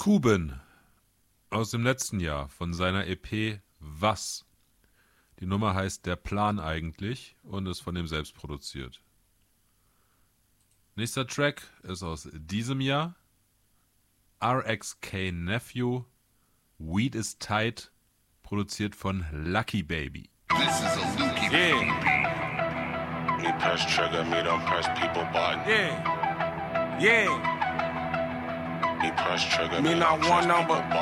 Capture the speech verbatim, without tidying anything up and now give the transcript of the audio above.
Kuben aus dem letzten Jahr von seiner E P Was. Die Nummer heißt Der Plan eigentlich und ist von ihm selbst produziert. Nächster Track ist aus diesem Jahr. R X K Nephew, Weed is Tight, produziert von Lucky Baby. This is a Lucky Yeah. Baby. Me press trigger, me don't press people button. Yeah. Yeah. Me press trigger, Me me not don't one trust number. people